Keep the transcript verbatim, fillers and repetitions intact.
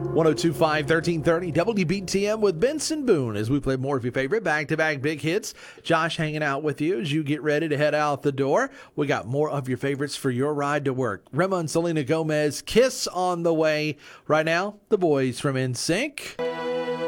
ten twenty-five, thirteen thirty W B T M with Benson Boone as we play more of your favorite back-to-back big hits. Josh hanging out with you as you get ready to head out the door. We got more of your favorites for your ride to work. Rema and Selena Gomez, Kiss on the way. Right now, the boys from N Sync.